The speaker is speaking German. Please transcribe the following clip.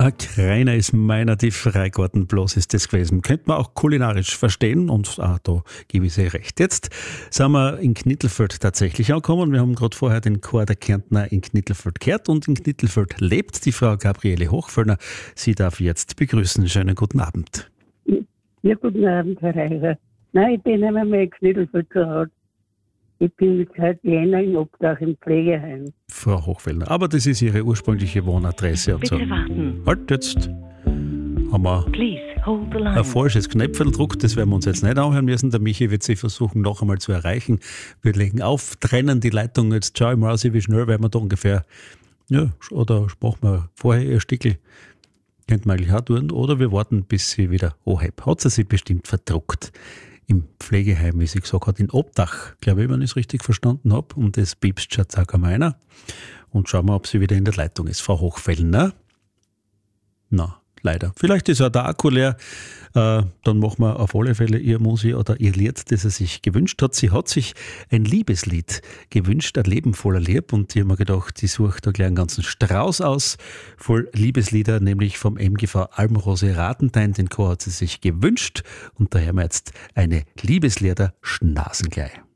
Ein Kreiner ist meiner, die Freigarten bloß ist das gewesen. Könnte man auch kulinarisch verstehen und da gebe ich sehr recht. Jetzt sind wir in Knittelfeld tatsächlich angekommen. Wir haben gerade vorher den Chor der Kärntner in Knittelfeld gehört und in Knittelfeld lebt die Frau Gabriele Hochföllner. Sie darf ich jetzt begrüßen. Schönen guten Abend. Ja, guten Abend, Herr Reicher. Nein, ich bin einmal in Knittelfeld zu Hause. Ich bin jetzt seit Jänner in Obdach im Pflegeheim. Frau Hochfellner, aber das ist Ihre ursprüngliche Wohnadresse und Bitte so. warten. Halt, jetzt haben wir Please hold the line. ein falsches Knöpfel gedruckt, das werden wir uns jetzt nicht anhören müssen. Der Michi wird sie versuchen, noch einmal zu erreichen. Wir legen auf, trennen die Leitung. Jetzt schau ich mal aus, wie schnell werden wir da ungefähr, ja, oder sprachen wir vorher ihr Stickel. Könnte man eigentlich auch tun. Oder wir warten, bis sie wieder anhebt. Hat sie sich bestimmt verdruckt. Im Pflegeheim, wie sie gesagt hat, in Obdach, glaube ich, wenn ich es richtig verstanden habe. Und das piepst schon meiner. Und schauen wir, ob sie wieder in der Leitung ist. Frau Hochfellner? Na, leider. Vielleicht ist auch der Akku leer. Dann machen wir auf alle Fälle ihr Musi oder ihr Lied, das er sich gewünscht hat. Sie hat sich ein Liebeslied gewünscht, ein Leben voller Liebe. Und ich habe mir gedacht, sie sucht da gleich einen ganzen Strauß aus, voll Liebeslieder, nämlich vom MGV Almrose Ratentein. Den Chor hat sie sich gewünscht. Und da hören wir jetzt eine Liebeslieder Schnasengleich.